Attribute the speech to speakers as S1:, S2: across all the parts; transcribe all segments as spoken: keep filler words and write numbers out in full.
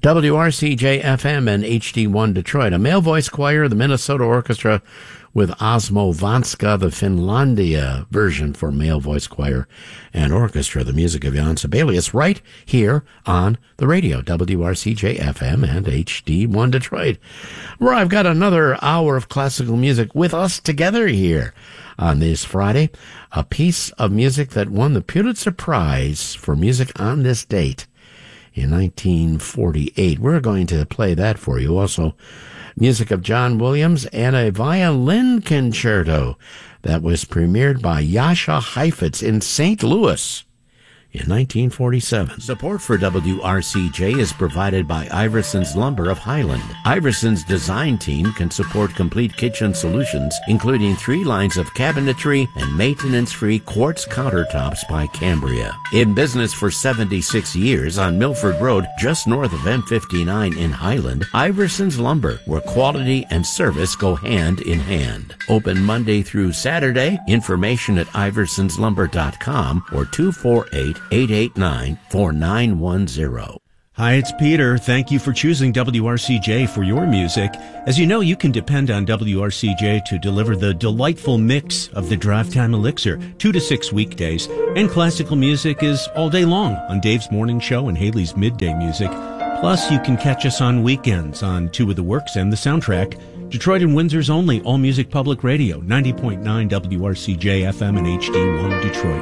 S1: W R C J F M and H D one Detroit. A male voice choir, the Minnesota Orchestra, with Osmo Vanska, the Finlandia version for male voice choir and orchestra, the music of Jan Sibelius, right here on the radio, W R C J F M and H D one Detroit, where I've got another hour of classical music with us together here on this Friday, a piece of music that won the Pulitzer Prize for music on this date in nineteen forty-eight. We're going to play that for you. Also, music of John Williams and a violin concerto that was premiered by Jascha Heifetz in Saint Louis in nineteen forty-seven. Support for W R C J is provided by Iverson's Lumber of Highland. Iverson's design team can support complete kitchen solutions, including three lines of cabinetry and maintenance-free quartz countertops by Cambria. In business for seventy-six years on Milford Road, just north of M fifty-nine in Highland, Iverson's Lumber, where quality and service go hand in hand. Open Monday through Saturday. Information at iversons lumber dot com or two four eight, eight eight nine, four nine one zero.
S2: Hi, it's Peter. Thank you for choosing W R C J for your music. As you know, you can depend on W R C J to deliver the delightful mix of the Drive Time Elixir, two to six weekdays. And classical music is all day long on Dave's Morning Show and Haley's Midday Music. Plus, you can catch us on weekends on Two of the Works and The Soundtrack. Detroit and Windsor's only all-music public radio, ninety point nine W R C J F M and H D one Detroit.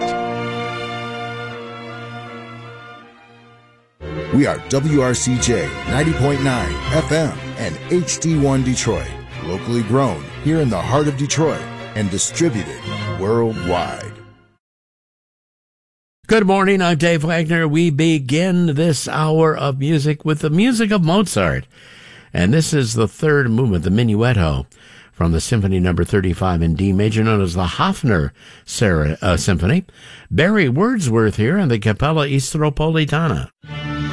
S3: We are W R C J ninety point nine F M and H D one Detroit, locally grown here in the heart of Detroit and distributed worldwide.
S1: Good morning, I'm Dave Wagner. We begin this hour of music with the music of Mozart. And this is the third movement, the Minuetto, from the Symphony Number thirty-five in D major, known as the Hofner Symphony. Barry Wordsworth here and the Capella Istropolitana.